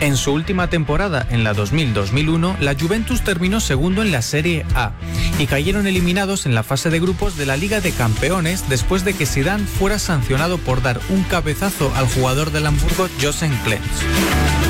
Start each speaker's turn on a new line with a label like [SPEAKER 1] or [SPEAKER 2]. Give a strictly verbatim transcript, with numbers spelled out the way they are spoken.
[SPEAKER 1] En su última temporada, en la dos mil dos mil uno, la Juventus terminó segundo en la Serie A y cayeron eliminados en la fase de grupos de la Liga de Campeones después de que Zidane fuera sancionado por dar un cabezazo al jugador del Hamburgo Josem Klenz.